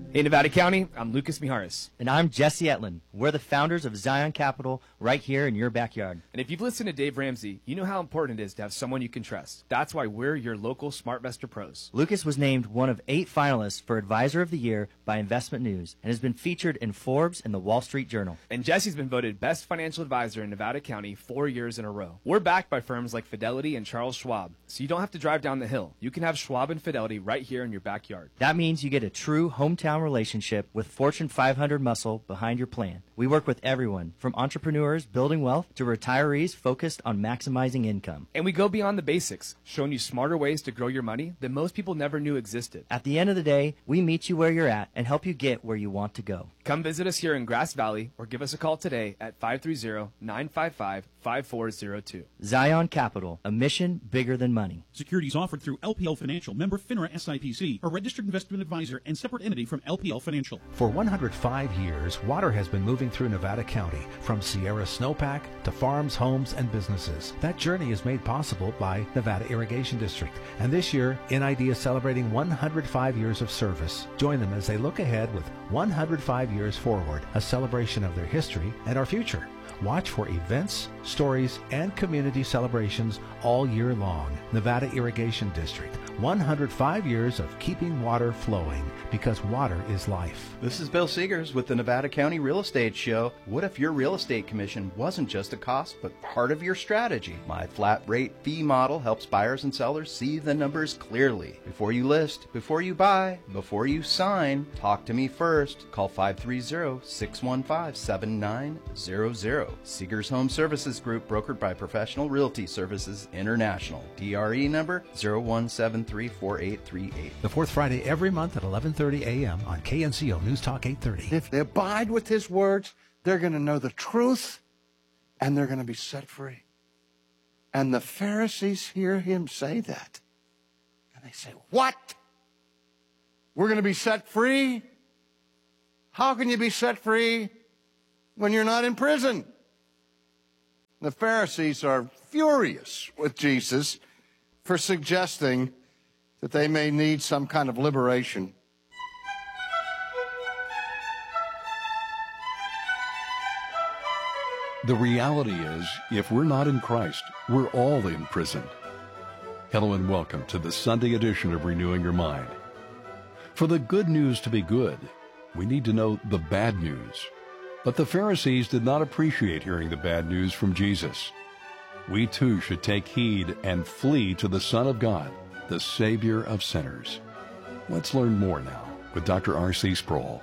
Hey, Nevada County, I'm Lucas Mijares. And I'm Jesse Etlin. We're the founders of Zion Capital right here in your backyard. And if you've listened to Dave Ramsey, you know how important it is to have someone you can trust. That's why we're your local SmartVestor pros. Lucas was named one of 8 finalists for Advisor of the Year by Investment News and has been featured in Forbes and the Wall Street Journal. And Jesse's been voted Best Financial Advisor in Nevada County 4 years in a row. We're backed by firms like Fidelity and Charles Schwab, so you don't have to drive down the hill. You can have Schwab and Fidelity right here in your backyard. That means you get a true hometown relationship with Fortune 500 muscle behind your plan. We work with everyone, from entrepreneurs building wealth to retirees focused on maximizing income. And we go beyond the basics, showing you smarter ways to grow your money that most people never knew existed. At the end of the day, we meet you where you're at and help you get where you want to go. Come visit us here in Grass Valley or give us a call today at 530-955-5402. Zion Capital, a mission bigger than money. Securities offered through LPL Financial, member FINRA SIPC, a registered investment advisor and separate entity from LPL Financial. For 105 years, water has been moving through Nevada County, from Sierra Snowpack to farms, homes, and businesses. That journey is made possible by Nevada Irrigation District. And this year, NID is celebrating 105 years of service. Join them as they look ahead with 105 years forward, a celebration of their history and our future. Watch for events, stories, and community celebrations all year long. Nevada Irrigation District, 105 years of keeping water flowing, because water is life. This is Bill Seegers with the Nevada County Real Estate Show. What if your real estate commission wasn't just a cost, but part of your strategy? My flat rate fee model helps buyers and sellers see the numbers clearly. Before you list, before you buy, before you sign, talk to me first. Call 530-615-7900. Seegers Home Services Group, brokered by Professional Realty Services International. DRE number 01734838. The fourth Friday every month at 11:30 a.m. on KNCO News Talk 830. If they abide with his words, they're going to know the truth, and they're going to be set free. And the Pharisees hear him say that. And they say, what? We're going to be set free? How can you be set free when you're not in prison? The Pharisees are furious with Jesus for suggesting that they may need some kind of liberation. The reality is, if we're not in Christ, we're all in prison. Hello and welcome to the Sunday edition of Renewing Your Mind. For the good news to be good, we need to know the bad news. But the Pharisees did not appreciate hearing the bad news from Jesus. We too should take heed and flee to the Son of God, the Savior of sinners. Let's learn more now with Dr. R.C. Sproul.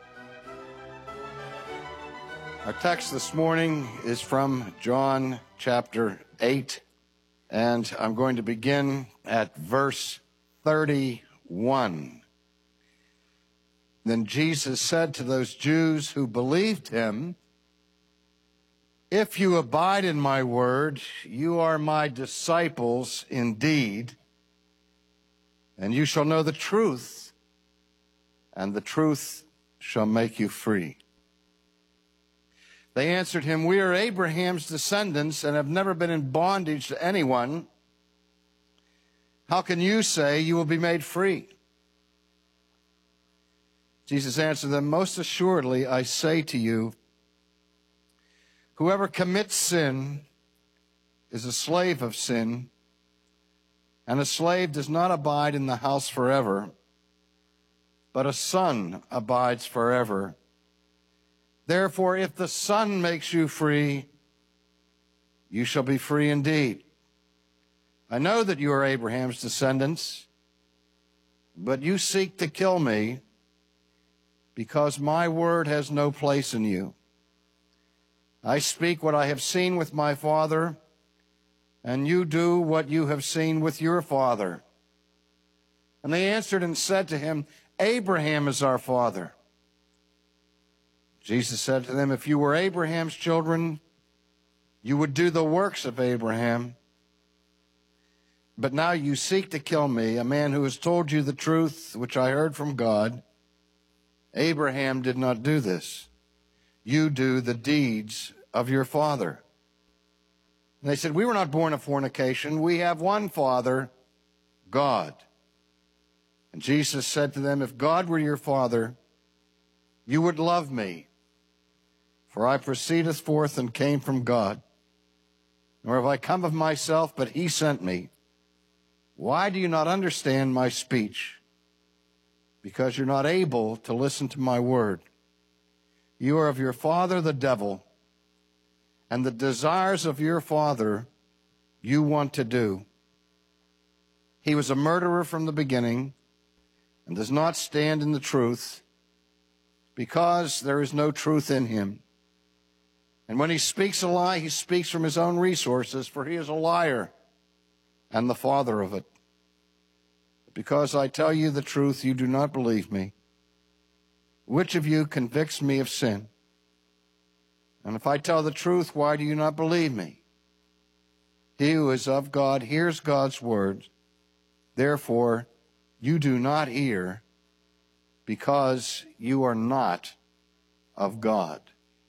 Our text this morning is from John chapter 8, and I'm going to begin at verse 31. Then Jesus said to those Jews who believed him, if you abide in my word, you are my disciples indeed, and you shall know the truth, and the truth shall make you free. They answered him, we are Abraham's descendants and have never been in bondage to anyone. How can you say you will be made free? Jesus answered them, most assuredly I say to you, whoever commits sin is a slave of sin, and a slave does not abide in the house forever, but a son abides forever. Therefore, if the Son makes you free, you shall be free indeed. I know that you are Abraham's descendants, but you seek to kill me, because my word has no place in you. I speak what I have seen with my father, and you do what you have seen with your father. And they answered and said to him, Abraham is our father. Jesus said to them, if you were Abraham's children, you would do the works of Abraham. But now you seek to kill me, a man who has told you the truth, which I heard from God. Abraham did not do this. You do the deeds of your father. And they said, we were not born of fornication. We have one Father, God. And Jesus said to them, if God were your father, you would love me, for I proceedeth forth and came from God. Nor have I come of myself, but he sent me. Why do you not understand my speech? Because you're not able to listen to my word. You are of your father the devil, and the desires of your father you want to do. He was a murderer from the beginning and does not stand in the truth, because there is no truth in him. And when he speaks a lie, he speaks from his own resources, for he is a liar and the father of it. But because I tell you the truth, you do not believe me. Which of you convicts me of sin? And if I tell the truth, why do you not believe me? He who is of God hears God's word. Therefore, you do not hear, because you are not of God.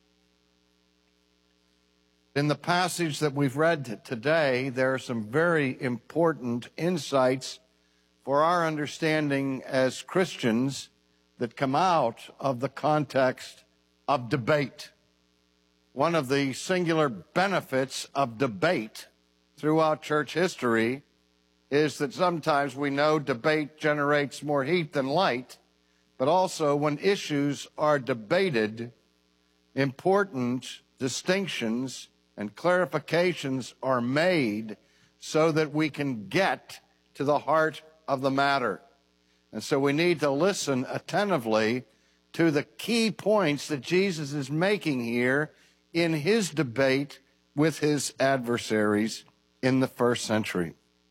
In the passage that we've read today, there are some very important insights for our understanding as Christians that come out of the context of debate. One of the singular benefits of debate throughout church history is that sometimes we know debate generates more heat than light, but also when issues are debated, important distinctions and clarifications are made so that we can get to the heart of the matter. And so we need to listen attentively to the key points that Jesus is making here in his debate with his adversaries in the first century.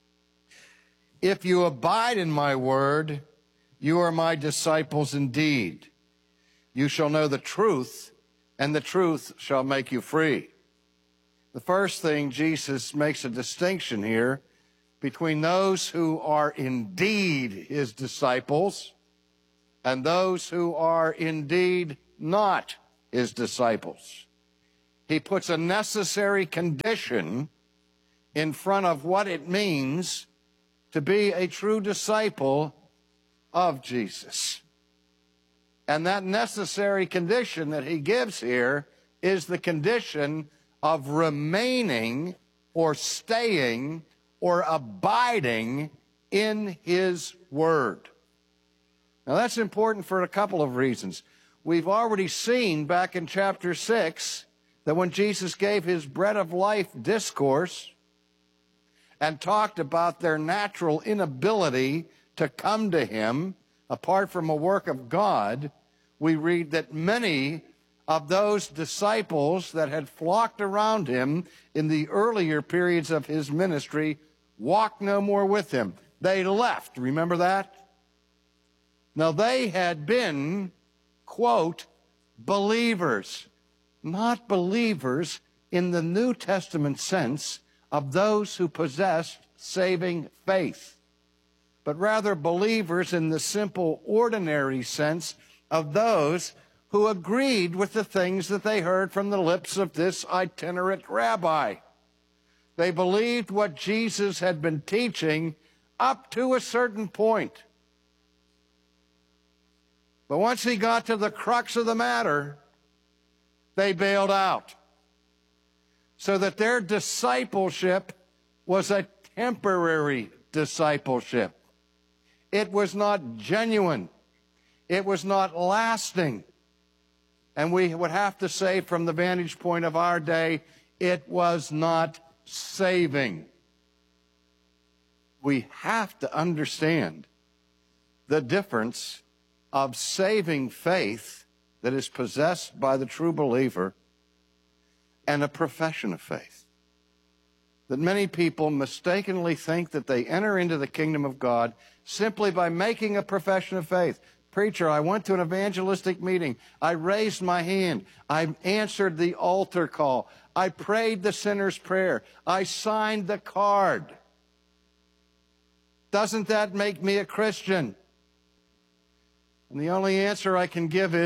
If you abide in my word, you are my disciples indeed. You shall know the truth, and the truth shall make you free. The first thing, Jesus makes a distinction here between those who are indeed his disciples and those who are indeed not his disciples. He puts a necessary condition in front of what it means to be a true disciple of Jesus. And that necessary condition that he gives here is the condition of remaining or staying or abiding in his word. Now that's important for a couple of reasons. We've already seen back in chapter 6 that when Jesus gave his bread of life discourse and talked about their natural inability to come to him apart from a work of God, we read that many of those disciples that had flocked around him in the earlier periods of his ministry walked no more with him. They left. Remember that? Now, they had been, quote, believers, not believers in the New Testament sense of those who possessed saving faith, but rather believers in the simple, ordinary sense of those who agreed with the things that they heard from the lips of this itinerant rabbi. They believed what Jesus had been teaching up to a certain point. But once he got to the crux of the matter, they bailed out. So that their discipleship was a temporary discipleship. It was not genuine. It was not lasting. And we would have to say from the vantage point of our day, it was not saving. We have to understand the difference of saving faith that is possessed by the true believer and a profession of faith. That many people mistakenly think that they enter into the kingdom of God simply by making a profession of faith. Preacher, I went to an evangelistic meeting. I raised my hand. I answered the altar call. I prayed the sinner's prayer. I signed the card. Doesn't that make me a Christian? And the only answer I can give is,